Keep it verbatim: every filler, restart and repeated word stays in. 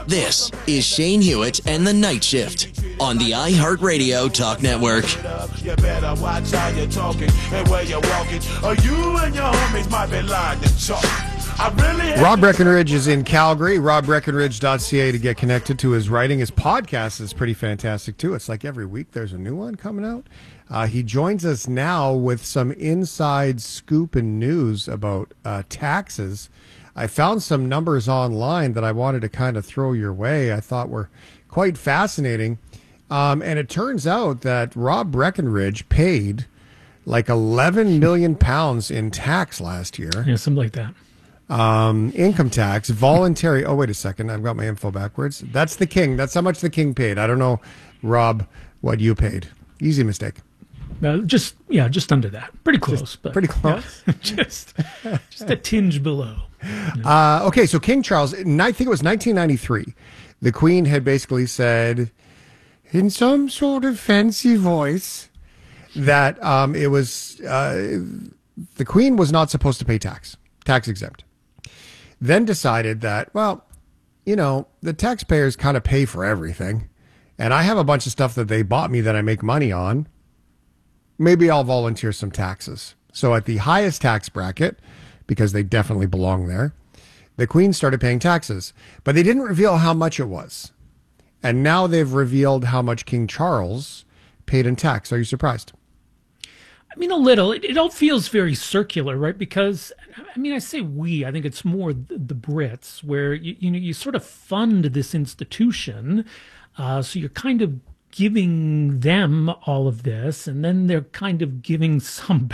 This is Shane Hewitt and the Night Shift on the iHeartRadio Talk Network. You better watch how you're talking and where you're walking, or you and your homies might be lying to chalk. I really Rob Breckenridge is in Calgary. rob breckenridge dot c a to get connected to his writing. His podcast is pretty fantastic, too. It's like every week there's a new one coming out. Uh, he joins us now with some inside scoop and news about uh, taxes. I found some numbers online that I wanted to kind of throw your way. I thought were quite fascinating. Um, and it turns out that Rob Breckenridge paid like eleven million pounds in tax last year. Yeah, something like that. Um, income tax, voluntary. Oh, wait a second. I've got my info backwards. That's the king. That's how much the king paid. I don't know, Rob, what you paid. Easy mistake. Uh, just, yeah, just under that. Pretty close. Just but pretty close. Yeah, just, just a tinge below. Uh, okay, so King Charles, I think it was nineteen ninety-three, the Queen had basically said, in some sort of fancy voice, that um, it was, uh, the Queen was not supposed to pay tax, tax exempt. Then decided that, well, you know, the taxpayers kind of pay for everything, and I have a bunch of stuff that they bought me that I make money on. Maybe I'll volunteer some taxes. So at the highest tax bracket, because they definitely belong there, the Queen started paying taxes. But they didn't reveal how much it was. And now they've revealed how much King Charles paid in tax. Are you surprised? I mean, a little. It, it all feels very circular, right? Because, I mean, I say we. I think it's more the, the Brits, where, you, you know, you sort of fund this institution. Uh, so you're kind of giving them all of this, and then they're kind of giving some